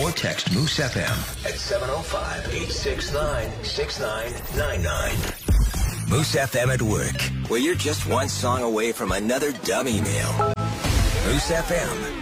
or text Moose FM at 705-869-6999. Moose FM at work, where you're just one song away from another dumb email. Moose FM.